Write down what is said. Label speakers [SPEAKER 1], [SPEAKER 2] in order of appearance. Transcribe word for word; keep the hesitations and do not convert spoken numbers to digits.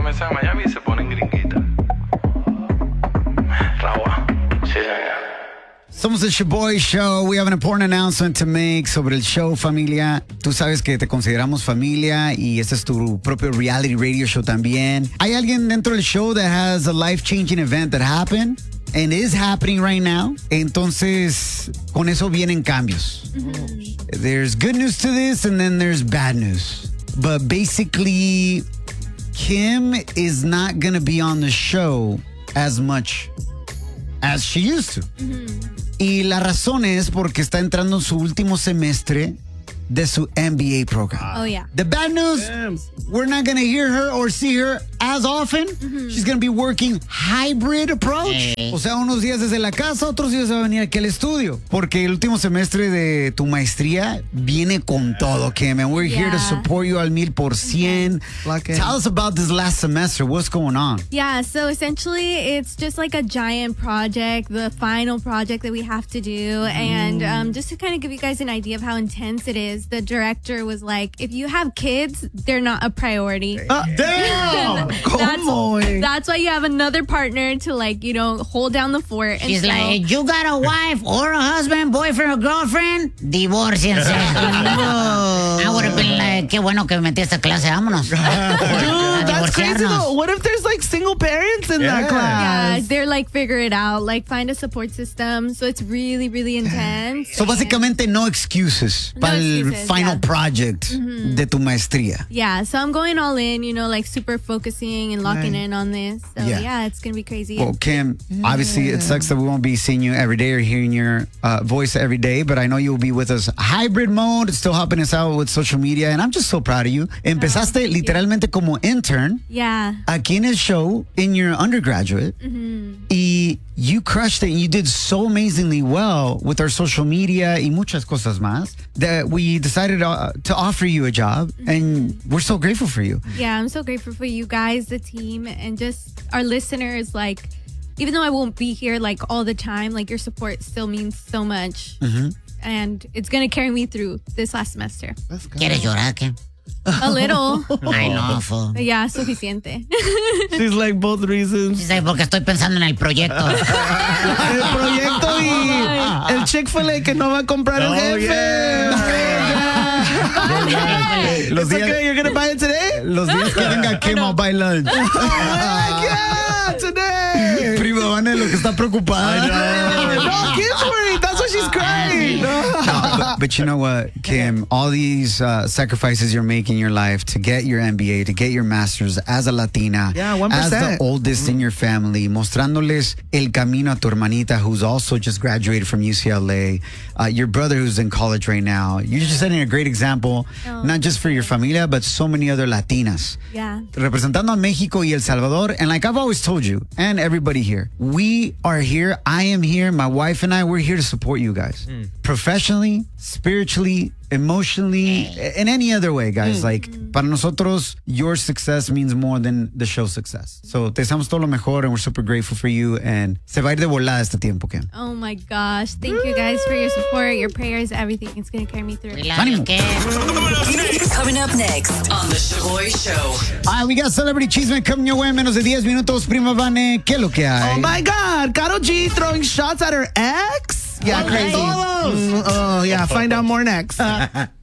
[SPEAKER 1] mensaje a Miami y se ponen gringuitas. Rawa. Sí, señor.
[SPEAKER 2] Somos el Shoboy Show. We have an important announcement to make sobre el show, familia. Tú sabes que te consideramos familia y este es tu propio reality radio show también. ¿Hay alguien dentro del show that has a life-changing event that happened and is happening right now? Entonces, con eso vienen cambios. Mm-hmm. There's good news to this and then there's bad news. But basically, Kim is not going to be on the show as much as she used to. Mm-hmm. Y la razón es porque está entrando en su último semestre de su M B A program.
[SPEAKER 3] Oh, yeah.
[SPEAKER 2] The bad news, Damn. we're not going to hear her or see her as often. Mm-hmm. She's going to be working hybrid approach. Hey. O sea, unos días desde la casa, otros días va a venir aquí al estudio. Porque el último semestre de tu maestría viene con todo, Kim. And we're yeah. here to support you al mil por cien. Okay. Tell us about this last semester. What's going on?
[SPEAKER 3] Yeah, so essentially it's just like a giant project, the final project that we have to do. Mm. And um, just to kind of give you guys an idea of how intense it is, the director was like, if you have kids, they're not a priority.
[SPEAKER 2] Uh, damn!
[SPEAKER 3] that's, that's why you have another partner to, like, you know, hold down the fort. And
[SPEAKER 4] She's
[SPEAKER 3] so,
[SPEAKER 4] like, you got a wife or a husband, boyfriend or girlfriend, divorciense. I would have been like, qué bueno que me metí a esta clase, vámonos.
[SPEAKER 5] Dude, that's crazy though. What if there's like single parents in yeah. that class?
[SPEAKER 3] Yeah, they're like, figure it out, like find a support system. So it's really, really intense.
[SPEAKER 2] So básicamente no excuses
[SPEAKER 3] no
[SPEAKER 2] para el
[SPEAKER 3] excuses,
[SPEAKER 2] final
[SPEAKER 3] yeah.
[SPEAKER 2] project mm-hmm. de tu maestría.
[SPEAKER 3] Yeah, so I'm going all in, you know, like super focusing and locking right. in on this. So yeah, yeah it's going to be crazy.
[SPEAKER 2] Well, Kim, yeah. obviously it sucks that we won't be seeing you every day or hearing your uh, voice every day, but I know you'll be with us hybrid mode, still helping us out with social media, and I'm just so proud of you. Empezaste oh, literalmente you. como intern
[SPEAKER 3] yeah.
[SPEAKER 2] aquí en el show in your undergraduate,
[SPEAKER 3] mm-hmm.
[SPEAKER 2] y you crushed it and you did so amazingly well with our social media y muchas cosas más that we decided uh, to offer you a job, mm-hmm. and we're so grateful for you.
[SPEAKER 3] Yeah, I'm so grateful for you guys, the team, and just our listeners. Like, even though I won't be here like all the time, like your support still means so much.
[SPEAKER 2] Mm-hmm.
[SPEAKER 3] And it's going to carry me through this last semester.
[SPEAKER 4] ¿Quieres llorar, Kim?
[SPEAKER 3] A little.
[SPEAKER 4] I know, fool.
[SPEAKER 3] Yeah, suficiente.
[SPEAKER 5] She's like, both reasons.
[SPEAKER 4] She's like, porque estoy pensando en el proyecto.
[SPEAKER 5] El proyecto y el Chick-fil-A que no va a comprar el
[SPEAKER 2] oh,
[SPEAKER 5] jefe.
[SPEAKER 2] Yeah. Los días,
[SPEAKER 5] okay, you're going to buy it today?
[SPEAKER 2] Los días que venga Kim, I'll buy lunch.
[SPEAKER 5] Oh, yeah, today.
[SPEAKER 2] Prima Vane lo que está preocupada.
[SPEAKER 5] No, Kim's worried. That's why she's crying.
[SPEAKER 2] No, but, but you know what, Kim? All these uh, sacrifices you're making in your life to get your M B A, to get your master's as a Latina,
[SPEAKER 5] yeah, one percent.
[SPEAKER 2] as the oldest mm-hmm. in your family, mostrándoles el camino a tu hermanita who's also just graduated from U C L A, uh, your brother who's in college right now. You're just setting a great example, oh. not just for your familia, but so many other Latinas.
[SPEAKER 3] Yeah.
[SPEAKER 2] Representando a Mexico y El Salvador. And like I've always told you, and everybody here, we are here. I am here. My wife and I, we're here to support you guys. Mm. Professionally, spiritually, emotionally, in any other way, guys. Mm. Like, para nosotros, your success means more than the show's success. So, te deseamos todo lo mejor, and we're super grateful for you. And se va a ir de volada este tiempo, Kim.
[SPEAKER 3] Oh my gosh. Thank you guys for your support, your prayers, everything. It's going to carry me through.
[SPEAKER 6] Coming up next on The Shoboy Show.
[SPEAKER 2] Ah, we got Celebrity Chisme coming your way en menos de diez minutos. Prima Vane, ¿qué es lo que hay?
[SPEAKER 5] Oh my God. Karol G throwing shots at her ex? Yeah,
[SPEAKER 2] oh,
[SPEAKER 5] crazy. Mm, oh, yeah. Find out more next.